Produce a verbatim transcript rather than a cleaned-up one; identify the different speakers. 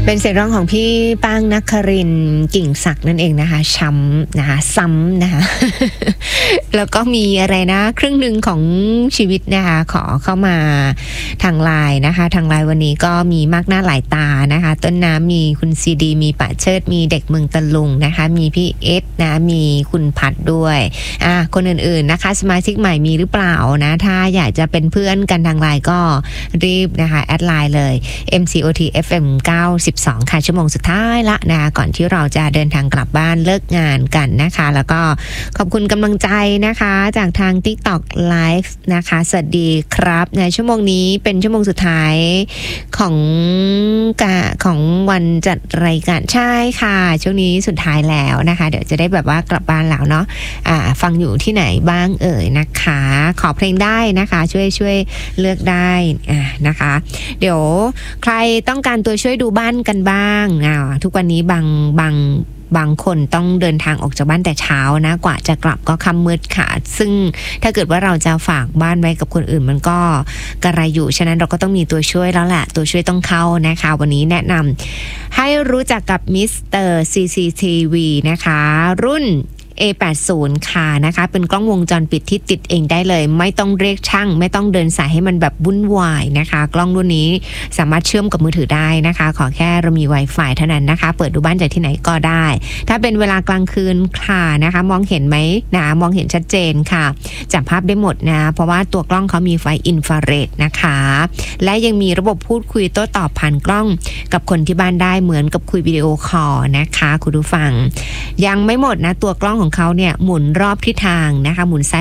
Speaker 1: เป็นเสียงร้องของพี่ป้างนครินทร์กิ่งศักดิ์นั่นเองนะคะช้ำนะคะซ้ำนะคะ แล้วก็มีอะไรนะครึ่งหนึ่งของชีวิตนะคะขอเข้ามาทางไลน์นะคะทางไลน์วันนี้ก็มีมากหน้าหลายตานะคะต้นน้ำมีคุณซีดีมีป่าเชิดมีเด็กเมืองตะลุงนะคะมีพี่เอสนะมีคุณพัดด้วยอ่ะคนอื่นๆนะคะสมาชิกใหม่มีหรือเปล่านะถ้าอยากจะเป็นเพื่อนกันทางไลน์ก็รีบนะคะแอดไลน์เลย เอ็ม ซี โอ ที เอฟ เอ็ม เก้าสิบสองค่ะชั่วโมงสุดท้ายละนะคะก่อนที่เราจะเดินทางกลับบ้านเลิกงานกันนะคะแล้วก็ขอบคุณกำลังใจนะคะจากทาง TikTok Live นะคะสวัสดีครับในชั่วโมงนี้เป็นชั่วโมงสุดท้ายของกะของวันจัดรายการใช่ค่ะช่วงนี้สุดท้ายแล้วนะคะเดี๋ยวจะได้แบบว่ากลับบ้านแล้วเนาะอ่าฟังอยู่ที่ไหนบ้างเอ่ยนะคะขอเพลงได้นะคะช่วยช่วยเลือกได้อ่านะคะเดี๋ยวใครต้องการตัวช่วยดูบ้านกันบ้างอ่าทุกวันนี้บางบางบางคนต้องเดินทางออกจากบ้านแต่เช้านะกว่าจะกลับก็ค่ำมืดค่ะซึ่งถ้าเกิดว่าเราจะฝากบ้านไว้กับคนอื่นมันก็กระไรอยู่ฉะนั้นเราก็ต้องมีตัวช่วยแล้วแหละตัวช่วยต้องเข้านะคะวันนี้แนะนำให้รู้จักกับมิสเตอร์ ซี ซี ที วี นะคะรุ่นเอ แปดสิบ ค่ะนะคะเป็นกล้องวงจรปิดที่ติดเองได้เลยไม่ต้องเรียกช่างไม่ต้องเดินสายให้มันแบบวุ่นวายนะคะกล้องรุ่นนี้สามารถเชื่อมกับมือถือได้นะคะขอแค่เรามี Wi-Fi เท่านั้นนะคะเปิดดูบ้านจากที่ไหนก็ได้ถ้าเป็นเวลากลางคืนค่ะนะคะมองเห็นไหมนะมองเห็นชัดเจนค่ะจับภาพได้หมดนะเพราะว่าตัวกล้องเขามีไฟอินฟราเรดนะคะและยังมีระบบพูดคุยโต้ตอบผ่านกล้องกับคนที่บ้านได้เหมือนกับคุยวิดีโอคอลนะคะคุณผู้ฟังยังไม่หมดนะตัวกล้องของเขาเนี่ยหมุนรอบทิศทางนะคะหมุนซ้าย